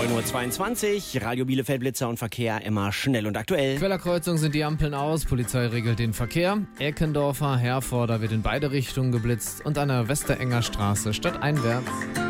9:22 Uhr, Radio Bielefeld, Blitzer und Verkehr immer schnell und aktuell. Quellerkreuzung sind die Ampeln aus, Polizei regelt den Verkehr. Eckendorfer, Herforder wird in beide Richtungen geblitzt und an der Westerenger Straße stadteinwärts.